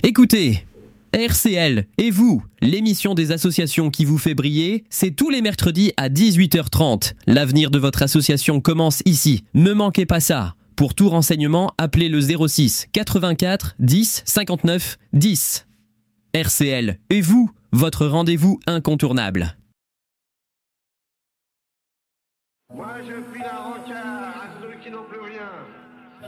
Écoutez, RCL et vous, l'émission des associations qui vous fait briller, c'est tous les mercredis à 18h30. L'avenir de votre association commence ici. Ne manquez pas ça. Pour tout renseignement, appelez le 06 84 10 59 10. RCL et vous, votre rendez-vous incontournable. Moi je